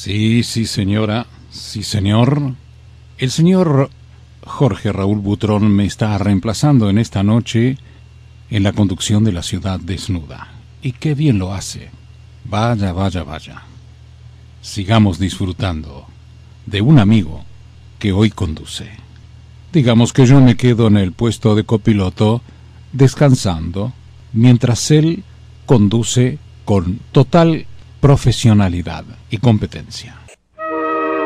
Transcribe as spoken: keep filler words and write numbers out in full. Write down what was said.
Sí, sí, señora. Sí, señor. El señor Jorge Raúl Butrón me está reemplazando en esta noche en la conducción de la ciudad desnuda. Y qué bien lo hace. Vaya, vaya, vaya. Sigamos disfrutando de un amigo que hoy conduce. Digamos que yo me quedo en el puesto de copiloto descansando mientras él conduce con total profesionalidad y competencia.